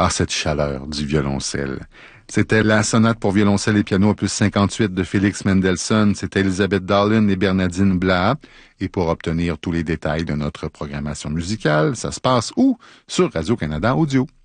Ah, cette chaleur du violoncelle. C'était la sonate pour violoncelle et piano opus 58 de Félix Mendelssohn. C'était Elisabeth Dallin et Bernardine Blaha. Et pour obtenir tous les détails de notre programmation musicale, ça se passe où? Sur Radio-Canada Audio.